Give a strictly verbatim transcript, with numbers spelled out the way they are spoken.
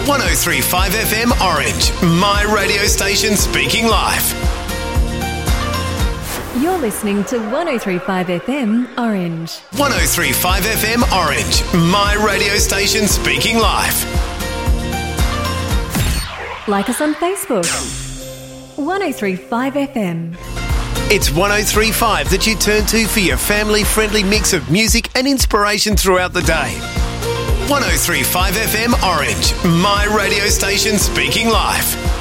one oh three point five F M Orange, my radio station speaking life. You're listening to one oh three point five F M Orange. one oh three point five F M Orange, my radio station speaking life. Like us on Facebook. one oh three point five F M. It's one oh three point five that you turn to for your family-friendly mix of music and inspiration throughout the day. one oh three point five F M Orange, my radio station speaking life.